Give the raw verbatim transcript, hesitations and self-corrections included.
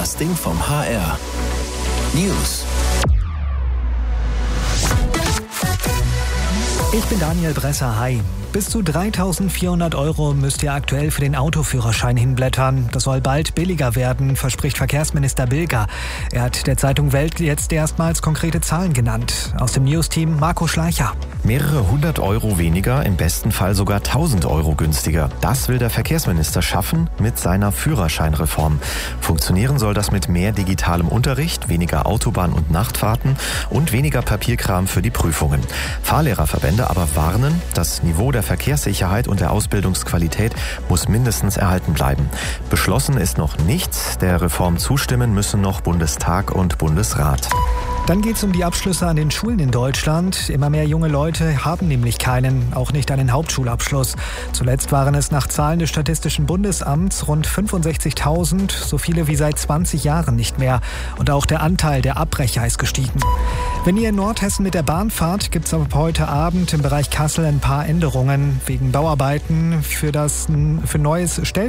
Podcasting vom H R. News. Ich bin Daniel Bresser, hi. Bis zu dreitausendvierhundert Euro müsst ihr aktuell für den Autoführerschein hinblättern. Das soll bald billiger werden, verspricht Verkehrsminister Bilger. Er hat der Zeitung Welt jetzt erstmals konkrete Zahlen genannt. Aus dem News-Team Marco Schleicher. Mehrere hundert Euro weniger, im besten Fall sogar tausend Euro günstiger. Das will der Verkehrsminister schaffen mit seiner Führerscheinreform. Funktionieren soll das mit mehr digitalem Unterricht, weniger Autobahn- und Nachtfahrten und weniger Papierkram für die Prüfungen. Fahrlehrerverbände aber warnen, das Niveau der Verkehrssicherheit und der Ausbildungsqualität muss mindestens erhalten bleiben. Beschlossen ist noch nichts. Der Reform zustimmen müssen noch Bundestag und Bundesrat. Dann geht es um die Abschlüsse an den Schulen in Deutschland. Immer mehr junge Leute haben nämlich keinen, auch nicht einen Hauptschulabschluss. Zuletzt waren es nach Zahlen des Statistischen Bundesamts rund fünfundsechzigtausend, so viele wie seit zwanzig Jahren nicht mehr. Und auch der Anteil der Abbrecher ist gestiegen. Wenn ihr in Nordhessen mit der Bahn fahrt, gibt es ab heute Abend im Bereich Kassel ein paar Änderungen wegen Bauarbeiten für das für neues Stellwerk.